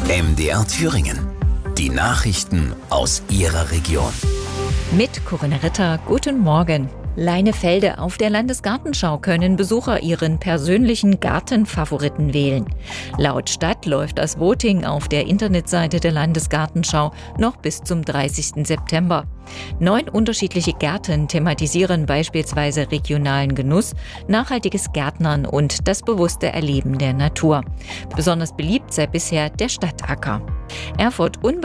MDR Thüringen. Die Nachrichten aus Ihrer Region. Mit Corinna Ritter, guten Morgen. Leinefelde: Auf der Landesgartenschau können Besucher ihren persönlichen Gartenfavoriten wählen. Laut Stadt läuft das Voting auf der Internetseite der Landesgartenschau noch bis zum 30. September. 9 unterschiedliche Gärten thematisieren beispielsweise regionalen Genuss, nachhaltiges Gärtnern und das bewusste Erleben der Natur. Besonders beliebt sei bisher der Stadtacker. Erfurt